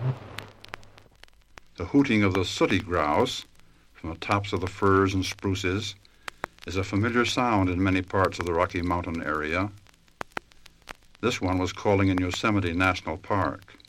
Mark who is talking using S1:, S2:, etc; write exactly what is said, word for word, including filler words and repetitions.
S1: The hooting of the sooty grouse from the tops of the firs and spruces is a familiar sound in many parts of the Rocky Mountain area. This one was calling in Yosemite National Park.